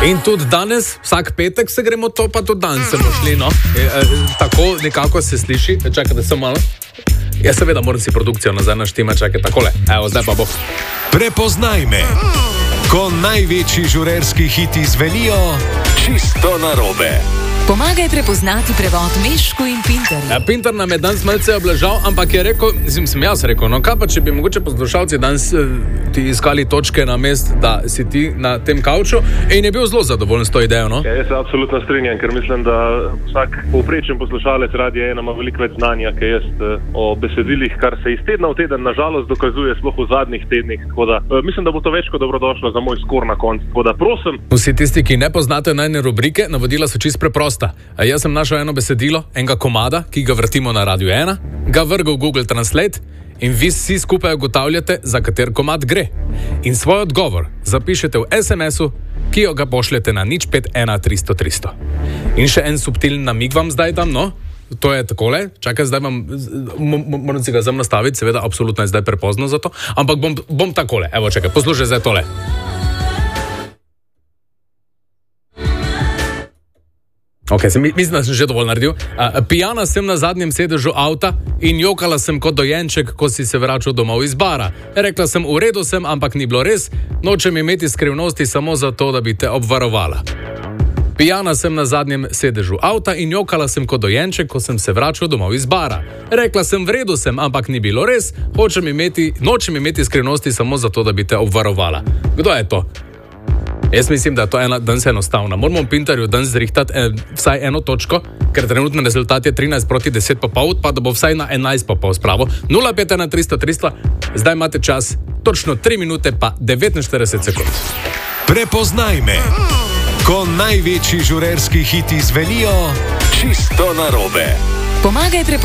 In tudi danes, vsak petek se gremo to, pa tudi danes se bomo šli, no. Tako nekako se sliši. Čakajte samo malo. Ja, seveda moram si produkcijo nazaj naštima, čakaj takole. Evo, zdaj pa bo. Prepoznaj me. Ko največji žurerski hiti zvenijo čisto narobe. Pomagaj prepoznati prevod Mešku in Pinterju. Ja, Pinter nam je danes malce obležal, ampak je rekel, sem jaz rekel, no kaj pa, če bi mogoče poslušalci danes ti iskali točke na mest, da si ti na tem kavču, in je bil zelo zadovoljen s to idejo, no? Ja, jaz se absolutno strinjam, ker mislim, da vsak povprečen poslušalec Radia 1 ima veliko več znanja, kaj jaz o besedilih, kar se iz tedna v teden nažalost dokazuje sploh v zadnjih tednih, tako da mislim, da bo to več kot dobrodošlo za moj skor na koncu, tako da prosim. Vsi tisti, ki ne poznate najne rubrike, navodila so čisto preprosta. Jaz sem našel eno besedilo, enega komada, ki ga vrtimo na Radio 1, ga vrgel v Google Translate in vi vsi skupaj ugotavljate, za kater komad gre. In svoj odgovor zapišete v SMS-u, ki ga pošljete na 051300 300. In še en subtilen namig vam zdaj dam, no? To je takole, čakaj, zdaj vam, moram si ga zem nastaviti, seveda, absolutno je zdaj prepozno za to, ampak bom takole, evo, čakaj, poslušaj zdaj tole. Ok, mislim, da sem že dovolj naredil. Pijana sem na zadnjem sedežu avta in jokala sem kot dojenček, ko si se vračal domov iz bara. Rekla sem, v redu sem, ampak ni bilo res. Nočem imeti skrivnosti samo zato, da bi te obvarovala. Pijana sem na zadnjem sedežu avta in jokala sem kot dojenček, ko sem se vračal domov iz bara. Rekla sem, v redu sem, ampak ni bilo res. Nočem imeti skrivnosti samo zato, da bi te obvarovala. Kdo je to? Jaz mislim, da je to danes enostavna. Moramo v Pinterju danes zrihtati vsaj eno točko, ker trenutno rezultat je 13:10 popol, pa da bo vsaj na 11 popol spravo. 051300 300, zdaj imate čas, točno 3 minute pa 49 sekund. Prepoznaj me. Ko največji žurerski hiti zvenijo čisto narobe. Pomagaj prepoznati